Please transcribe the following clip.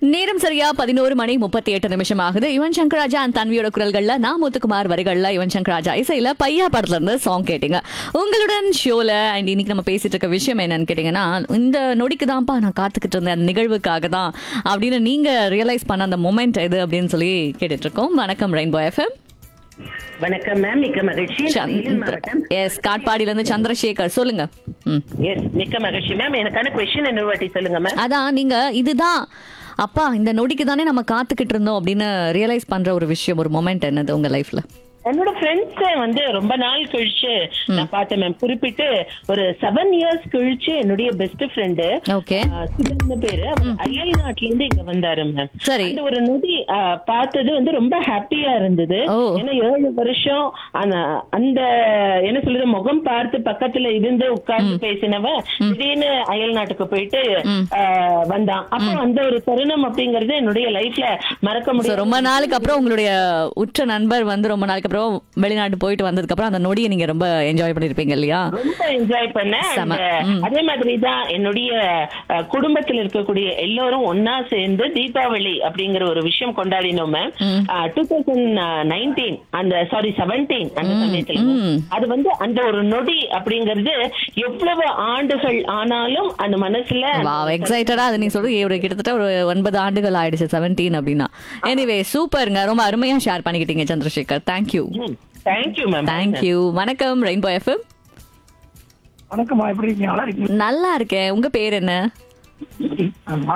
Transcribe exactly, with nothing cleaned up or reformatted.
நேரம் சரியா பதினோரு மணி முப்பத்தி எட்டு நிமிஷம் ஆகுது. யுவன் சங்கர் ராஜா அண்ட் தன்வியோட குரல்கள்ல நான் முத்துக்குமார் வரிகள்ல யுவன் சங்கர் ராஜா இசையில பையா படத்துல இருந்து சாங் கேட்டீங்க. உங்களுடன் ஷோல அண்ட் இன்னைக்கு நம்ம பேசிட்டு இருக்க விஷயம் என்னன்னு கேட்டீங்கன்னா, இந்த நொடிக்கு தான்ப்பா நான் காத்துக்கிட்டு இருந்தேன், அந்த நிகழ்வுக்காக தான் அப்படின்னு நீங்க ரியலைஸ் பண்ண அந்த மொமெண்ட் எது அப்படின்னு சொல்லி கேட்டுட்டு இருக்கோம். வணக்கம் ரெயின்போ எஃப்எம். வணக்கம் மேம், மிக்க மகிழ்ச்சி. எஸ், காட்பாடியில இருந்து சந்திரசேகர் சொல்லுங்க. எஸ், மிக்க மகிழ்ச்சி மேம். எனக்கான क्वेश्चन என்ன வாட்டி சொல்லுங்க மேம். அதான் நீங்க இதுதான் அப்பா இந்த நொடிக்கு தானே நம்ம காத்துக்கிட்டு இருந்தோம் அப்படின்னு ரியலைஸ் பண்ற ஒரு விஷயம், ஒரு மொமெண்ட் என்னது உங்க லைஃப்ல? என்னோட ஃப்ரெண்ட்ஸ் வந்து ரொம்ப நாள் கழிச்சு நான் பார்த்தேன் மேம். குறிப்பிட்டு ஒரு செவன் இயர்ஸ் கழிச்சு என்னுடைய பெஸ்ட் ஃப்ரெண்டு ஓகே சுதன் பேரு, அயல் நாட்டுல இருந்து இங்க வந்தாரு மேம். சரி. அந்த ஒரு நொடி பார்த்தது வந்து ரொம்ப ஹாப்பியா இருந்தது. ஏன்னா ஏழு வருஷம் அந்த என்ன சொல்றது முகம் பார்த்து பக்கத்துல இருந்து உட்கார்ந்து பேசினவன் திடீர்னு அயல் நாட்டுக்கு போயிட்டு வந்தான். அப்ப அந்த ஒரு தருணம் அப்படிங்கறது என்னுடைய லைஃப்ல மறக்க முடியாது. ரொம்ப நாளுக்கு அப்புறம் உங்களுடைய உற்ற நண்பர் வந்து ரொம்ப நாளுக்கு அப்புறம் வெளிநாட்டு போயிட்டு வந்ததுக்கு அப்புறம் அந்த நொடியை நீங்க ரொம்ப என்ஜாய் பண்ணிருப்பீங்க இல்லையா? ரொம்ப என்ஜாய் பண்ணேன். அதே மாதிரிதான் என்னுடைய குடும்பத்தில் இருக்கக்கூடிய எல்லோரும் ஒன்னா சேர்ந்து தீபாவளி அப்படிங்கிற ஒரு விஷயம் கொண்டாடினோம் மேம். டூ தௌசண்ட் நைன்டீன் அந்த சாரி செவன்டீன் அந்த சமயத்துல அது வந்து அந்த ஒரு நொடி அப்படிங்கிறது எவ்வளவு ஆண்டுகள் ஆனாலும் அந்த மனசுல எக்ஸைட்டடா அது நீங்க சொல்றது கிட்டத்தட்ட ஒரு ஒன்பது ஆண்டுகள் ஆயிடுச்சு செவன்டீன் அப்படின்னா. எனிவே சூப்பருங்க, ரொம்ப அருமையா ஷேர் பண்ணிக்கிட்டீங்க Chandrasekhar. Thank you. Thank you ma'am. Thank you. வணக்கம் ரெயின்போ எஃப்எம். வணக்கம்மா, எப்படி இருக்கீங்க? நல்லா இருக்கேன். உங்க பேர் என்ன?